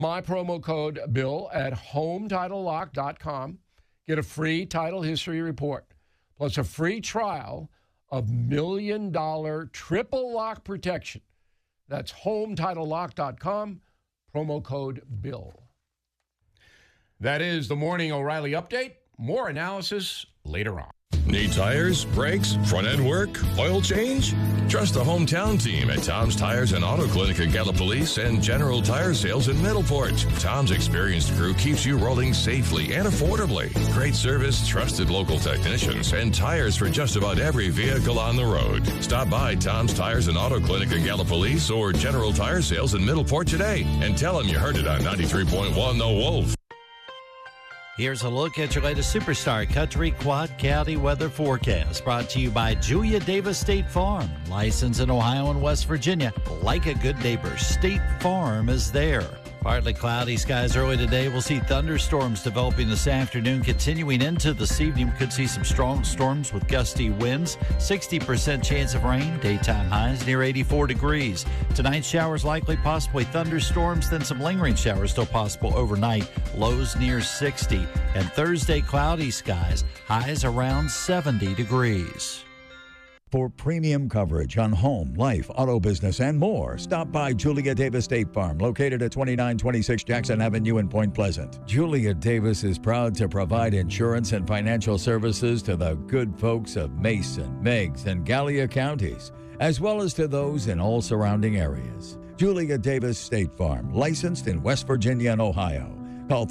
My promo code BILL at HomeTitleLock.com. Get a free title history report, plus a free trial of $1 million triple lock protection. That's HomeTitleLock.com, promo code BILL. That is the Morning O'Reilly Update. More analysis later on. Need tires, brakes, front-end work, oil change? Trust the hometown team at Tom's Tires and Auto Clinic in Gallipolis and General Tire Sales in Middleport. Tom's experienced crew keeps you rolling safely and affordably. Great service, trusted local technicians, and tires for just about every vehicle on the road. Stop by Tom's Tires and Auto Clinic in Gallipolis or General Tire Sales in Middleport today and tell them you heard it on 93.1 The Wolf. Here's a look at your latest Superstar Country Quad County weather forecast, brought to you by Julia Davis State Farm, licensed in Ohio and West Virginia. Like a good neighbor, State Farm is there. Partly cloudy skies early today. We'll see thunderstorms developing this afternoon. Continuing into this evening, we could see some strong storms with gusty winds. 60% chance of rain. Daytime highs near 84 degrees. Tonight, showers likely, possibly thunderstorms, then some lingering showers still possible overnight. Lows near 60. And Thursday, cloudy skies. Highs around 70 degrees. For premium coverage on home, life, auto business, and more, stop by Julia Davis State Farm, located at 2926 Jackson Avenue in Point Pleasant. Julia Davis is proud to provide insurance and financial services to the good folks of Mason, Meigs, and Gallia counties, as well as to those in all surrounding areas. Julia Davis State Farm, licensed in West Virginia and Ohio. Call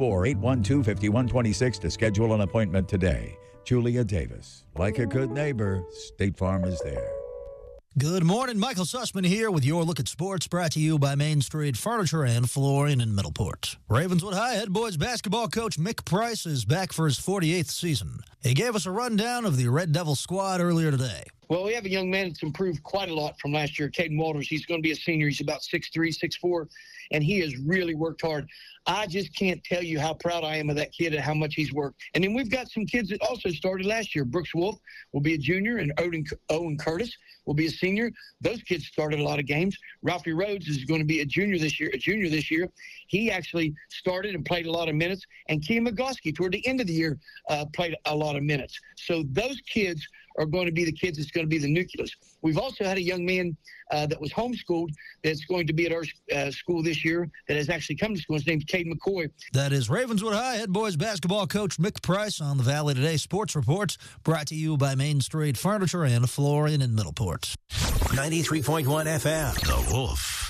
304-812-5126 to schedule an appointment today. Julia Davis. Like a good neighbor, State Farm is there. Good morning. Michael Sussman here with your look at sports, brought to you by Main Street Furniture and Flooring in Middleport. Ravenswood High head boys basketball coach Mick Price is back for his 48th season. He gave us a rundown of the Red Devil squad earlier today. Well, we have a young man that's improved quite a lot from last year, Caden Walters. He's going to be a senior. He's about 6'3", 6'4", and he has really worked hard. I just can't tell you how proud I am of that kid and how much he's worked. And then we've got some kids that also started last year. Brooks Wolf will be a junior, and Owen Curtis will be a senior. Those kids started a lot of games. Ralphie Rhodes is going to be a junior this year. He actually started and played a lot of minutes. And Kean McGoskey, toward the end of the year, played a lot of minutes. So those kids are going to be the kids that's going to be the nucleus. We've also had a young man that was homeschooled that's going to be at our school this year that has actually come to school. His name's Caden McCoy. That is Ravenswood High head boys basketball coach Mick Price on the Valley Today Sports Reports, brought to you by Main Street Furniture and Flooring in Middleport. 93.1 FM. The Wolf.